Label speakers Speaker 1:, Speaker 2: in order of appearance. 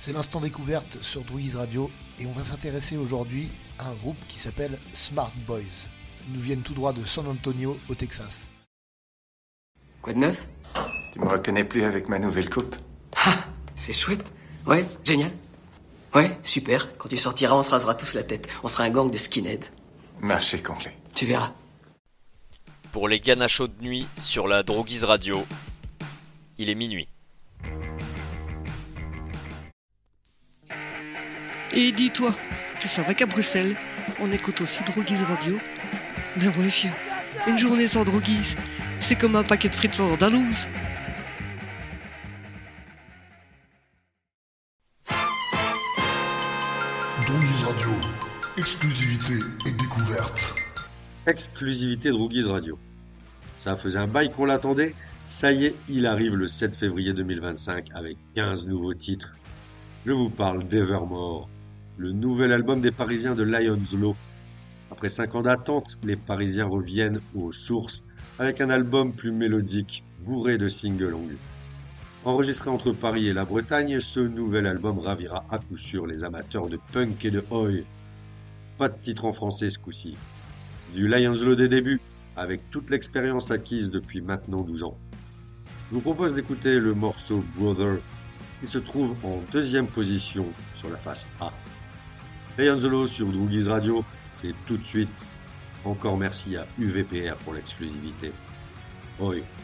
Speaker 1: C'est l'instant découverte sur Droguise Radio et on va s'intéresser aujourd'hui à un groupe qui s'appelle Smart Boys. Ils nous viennent tout droit de San Antonio au Texas.
Speaker 2: Quoi de neuf?
Speaker 3: Tu me reconnais plus avec ma nouvelle coupe?
Speaker 2: Ah, c'est chouette. Ouais, génial. Ouais, super. Quand tu sortiras, on se rasera tous la tête. On sera un gang de skinheads.
Speaker 3: Marché complet.
Speaker 2: Tu verras.
Speaker 4: Pour les ganachos de nuit sur la Droguise Radio, il est minuit.
Speaker 5: Et dis-toi, tu savais qu'à Bruxelles, on écoute aussi Droguise Radio? Mais ouais, fieu, une journée sans Droguise, c'est comme un paquet de frites sans andalouse.
Speaker 6: Droguise Radio, exclusivité et découverte.
Speaker 7: Exclusivité Droguise Radio. Ça faisait un bail qu'on l'attendait. Ça y est, il arrive le 7 février 2025 avec 15 nouveaux titres. Je vous parle d'Evermore, le nouvel album des Parisiens de Lion's Law. Après 5 ans d'attente, les Parisiens reviennent aux sources avec un album plus mélodique, bourré de singles longs. Enregistré entre Paris et la Bretagne, ce nouvel album ravira à coup sûr les amateurs de punk et de oi. Pas de titre en français ce coup-ci. Du Lion's Law des débuts, avec toute l'expérience acquise depuis maintenant 12 ans. Je vous propose d'écouter le morceau Brother, qui se trouve en deuxième position sur la face A. Lion's Law sur Droguise Radio, c'est tout de suite. Encore merci à UVPR pour l'exclusivité. Oi.